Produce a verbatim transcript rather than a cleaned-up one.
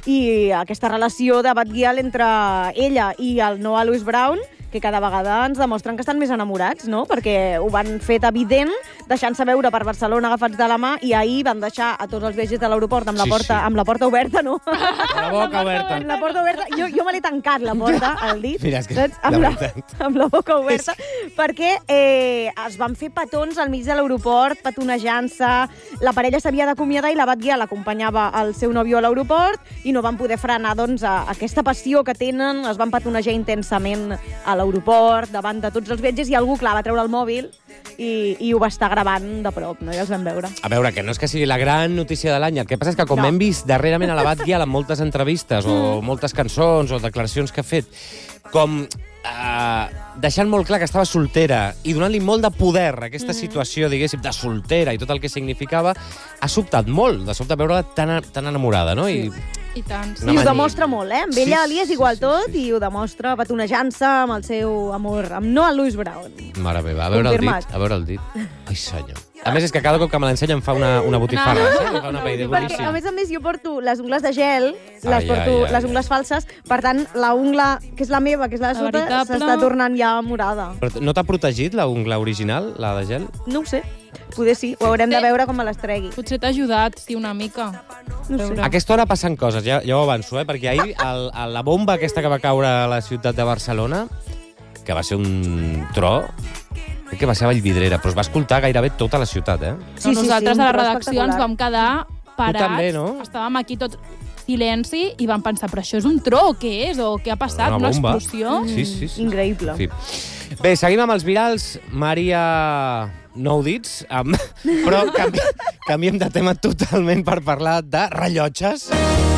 i aquesta relació de Batgirl entre ella i el Noah Louis Brown, que cada vegada ens demostren que estan més enamorats, no? Perquè ho van fet evident, deixant-se veure per Barcelona agafats de la mà, i ahir van deixar a tots els viatgers de l'aeroport amb, la Sí, porta, sí. amb la porta oberta, no? Amb la boca oberta. Amb la porta oberta. Jo, jo me l'he tancat, la porta, al dit. Mira, és que, saps? de Amb, la, veritat. amb la boca oberta, perquè eh, es van fer petons al mig de l'aeroport, petonejant-se. La parella s'havia d'acomiadar i la Batgirl acompanyava el seu nòvio a l'aeroport i no van poder frenar doncs, a aquesta passió que tenen. Es van petonejar intensament a l'aeroport, davant de tots els viatgers, i algú, clar, va treure el mòbil i, i ho va estar gravant de prop, no? I els vam veure. A veure, que no és que sigui la gran notícia de l'any. El que passa és que com No. hem vist darrerament a la Batgirl en moltes entrevistes o moltes cançons o declaracions que ha fet, com eh, deixant molt clar que estava soltera i donant-li molt de poder a aquesta situació, diguéssim, de soltera i tot el que significava, ha sobtat molt, de sobte veure-la tan, tan enamorada, no? I I tant. I Una ho mania. demostra molt, eh? Amb Sí, ella li és sí, igual sí, tot sí. i ho demostra petonejant-se amb el seu amor, amb Noah Louis Brown. mare meva, a veure el Confirmat. dit, a veure el dit. Ai, senyor. A més, és que cada cop que me l'ensenya em fa una, una botifarra, No. sí? Em fa una paella Perquè, boníssim. a més a més, jo porto les ungles de gel, les Ai, porto ai, ai, les ai. ungles falses, per tant, la ungla, que és la meva, que és la de La sota, veritable. s'està tornant ja morada. Però no t'ha protegit la ungla original, la de gel? No ho sé, poder sí, ho haurem de veure com me les tregui. Potser t'ha ajudat, sí, una mica. No sé. Veure. A aquesta hora passen coses, ja, ja ho avanço, eh? Perquè ahir el, el, la bomba aquesta que va caure a la ciutat de Barcelona, que va ser un tro, crec que va ser a Vallvidrera, però es va escoltar gairebé tota la ciutat, eh? Sí, No, sí, nosaltres sí, a la un tro redacció ens espectacular. vam quedar parats. també, no? Estàvem aquí tot silenci i vam pensar, però això és un tro o què és? O què ha passat? Una Una, bomba. explosió? Sí, sí, sí. Increïble. En fi. Bé, seguim amb els virals. Maria... Nou dits, amb... però canvi... canviem de tema totalment per parlar de rellotges.